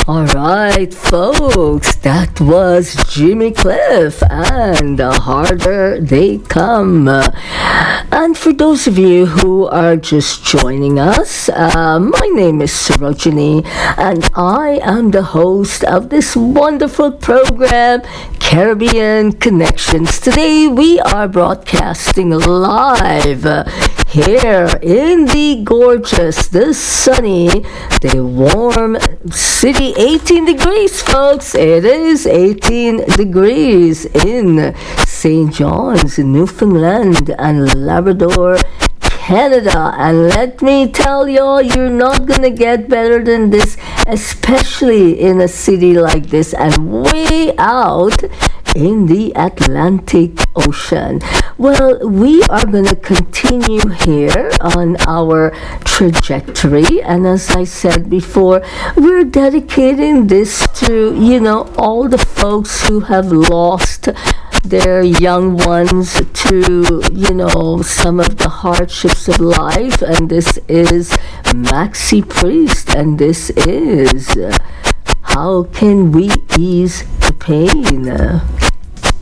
Alright, folks, that was Jimmy Cliff and The Harder They Come. And for those of you who are just joining us, my name is Sarojini, and I am the host of this wonderful program, Caribbean Connections. Today we are broadcasting live here in the gorgeous, the sunny, the warm city. 18 degrees, folks. It is 18 degrees in St. John's, Newfoundland and Labrador, Canada. And let me tell y'all, you're not gonna get better than this, especially in a city like this and way out in the Atlantic Ocean. Well, we are going to continue here on our trajectory, and as I said before, we're dedicating this to, all the folks who have lost their young ones to, some of the hardships of life. And this is Maxi Priest, and this is How Can We Ease the Pain?